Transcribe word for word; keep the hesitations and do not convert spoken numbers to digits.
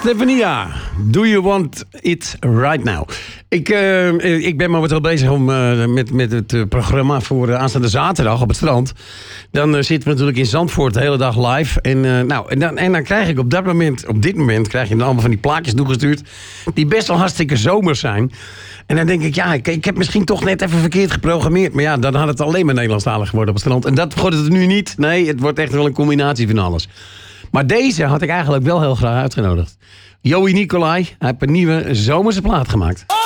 Stefania, do you want it right now? Ik, uh, ik ben momenteel bezig om, uh, met, met het uh, programma voor uh, aanstaande zaterdag op het strand. Dan uh, zitten we natuurlijk in Zandvoort de hele dag live. En, uh, nou, en, dan, en dan krijg ik op dat moment, op dit moment, krijg je dan allemaal van die plaatjes toegestuurd. Die best wel hartstikke zomers zijn. En dan denk ik, ja, ik, ik heb misschien toch net even verkeerd geprogrammeerd. Maar ja, dan had het alleen maar Nederlandstalig geworden op het strand. En dat wordt het nu niet. Nee, het wordt echt wel een combinatie van alles. Maar deze had ik eigenlijk wel heel graag uitgenodigd. Joey Nicolai, hij heeft een nieuwe zomerse plaat gemaakt.